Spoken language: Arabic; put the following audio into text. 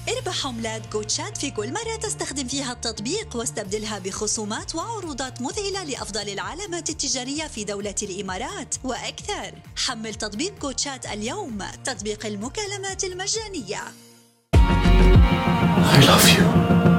اربح عملات جوتشات في كل مرة تستخدم فيها التطبيق، واستبدلها بخصومات وعروضات مذهلة لأفضل العلامات التجارية في دولة الإمارات وأكثر. حمل تطبيق جوتشات اليوم، تطبيق المكالمات المجانية. I love you.